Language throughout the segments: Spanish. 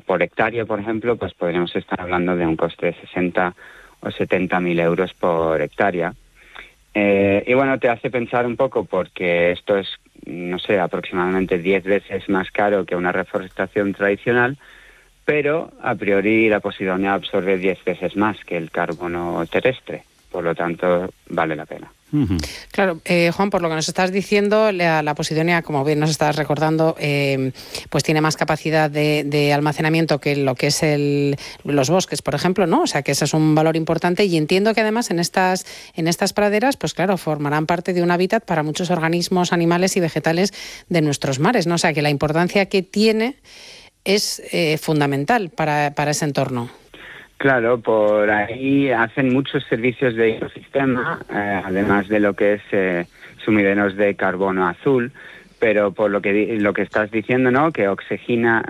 por hectárea, por ejemplo, pues podríamos estar hablando de un coste de 60 o 70.000 euros por hectárea. Y bueno, te hace pensar un poco porque esto es, no sé, aproximadamente 10 veces más caro que una reforestación tradicional, pero a priori la posidonia absorbe 10 veces más que el carbono terrestre. Por lo tanto, vale la pena. Claro, Juan, por lo que nos estás diciendo, la posidonia, como bien nos estás recordando, pues tiene más capacidad de almacenamiento que lo que es los bosques, por ejemplo, ¿no? O sea, que ese es un valor importante, y entiendo que además en estas praderas, pues claro, formarán parte de un hábitat para muchos organismos, animales y vegetales de nuestros mares, ¿no? O sea, que la importancia que tiene es fundamental para ese entorno. Claro, por ahí hacen muchos servicios de ecosistema, además de lo que es sumideros de carbono azul, pero por lo que estás diciendo, ¿no? Que oxigenan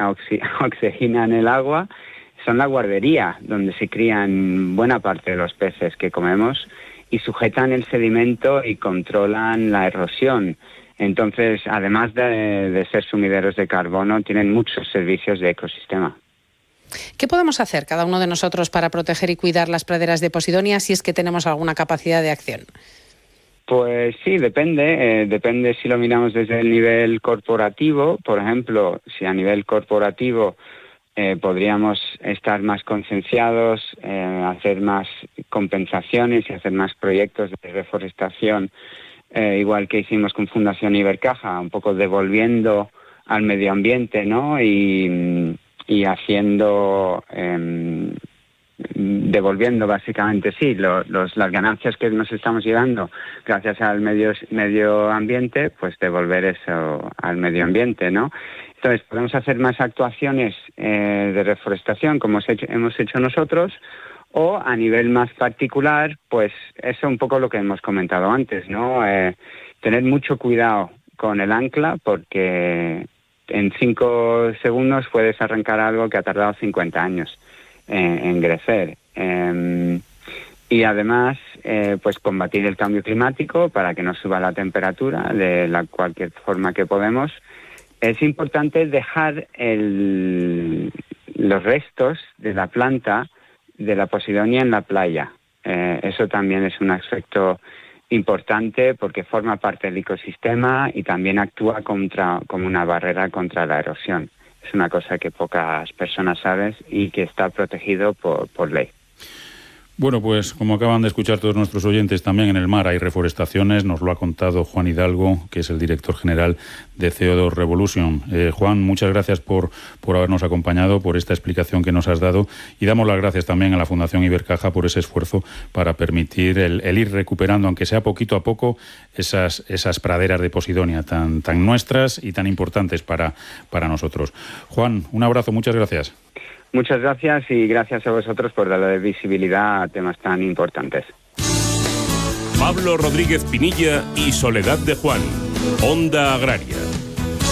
el agua, son la guardería donde se crían buena parte de los peces que comemos y sujetan el sedimento y controlan la erosión. Entonces, además de ser sumideros de carbono, tienen muchos servicios de ecosistema. ¿Qué podemos hacer cada uno de nosotros para proteger y cuidar las praderas de posidonia si es que tenemos alguna capacidad de acción? Pues sí, depende si lo miramos desde el nivel corporativo. Por ejemplo, si a nivel corporativo podríamos estar más concienciados, hacer más compensaciones y hacer más proyectos de reforestación, igual que hicimos con Fundación Ibercaja, un poco devolviendo al medio ambiente, ¿no? Y haciendo, devolviendo básicamente, sí, las ganancias que nos estamos llevando gracias al medio ambiente, pues devolver eso al medio ambiente, ¿no? Entonces, podemos hacer más actuaciones de reforestación, como hemos hecho nosotros, o a nivel más particular, pues eso es un poco lo que hemos comentado antes, ¿no? Tener mucho cuidado con el ancla, porque en 5 segundos puedes arrancar algo que ha tardado 50 años en crecer. Y además, pues combatir el cambio climático para que no suba la temperatura de cualquier forma que podemos. Es importante dejar los restos de la planta de la posidonia en la playa. Eso también es un aspecto importante porque forma parte del ecosistema y también actúa como una barrera contra la erosión. Es una cosa que pocas personas saben y que está protegido por ley. Bueno, pues como acaban de escuchar todos nuestros oyentes, también en el mar hay reforestaciones. Nos lo ha contado Juan Hidalgo, que es el director general de CO2 Revolution. Juan, muchas gracias por habernos acompañado, por esta explicación que nos has dado, y damos las gracias también a la Fundación Ibercaja por ese esfuerzo para permitir el ir recuperando, aunque sea poquito a poco, esas praderas de posidonia tan nuestras y tan importantes para nosotros. Juan, un abrazo, muchas gracias. Muchas gracias y gracias a vosotros por darle visibilidad a temas tan importantes. Pablo Rodríguez Pinilla y Soledad de Juan, Onda Agraria.